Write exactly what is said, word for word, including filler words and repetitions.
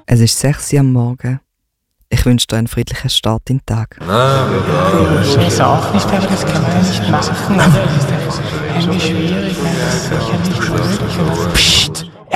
Es ist sechs Uhr am Morgen. Ich wünsche dir einen friedlichen Start in den Tag. Ich weiß auch nicht, aber das kann man ja nicht machen. Das ist einfach irgendwie schwierig. Das ist sicher nicht schwierig. Psst!